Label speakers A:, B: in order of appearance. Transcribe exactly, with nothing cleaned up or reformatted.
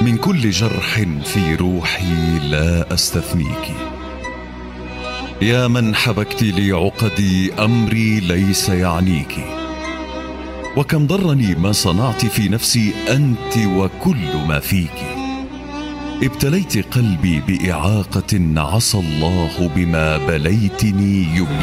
A: من كل جرح في روحي لا أستثنيك. يا من حبكت لي عقدي أمري ليس يعنيك. وكم ضرني ما صنعت في نفسي أنت وكل ما فيك. ابتليت قلبي بإعاقة عسى الله بما بليتني يبليك.